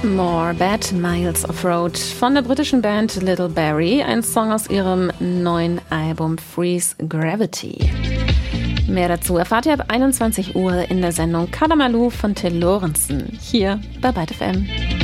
More Bad Miles Off-Road von der britischen Band Little Barrie, ein Song aus ihrem neuen Album Freeze Gravity. Mehr dazu erfahrt ihr ab 21 Uhr in der Sendung Kadamaloo von Till Lorenzen, hier bei Byte FM.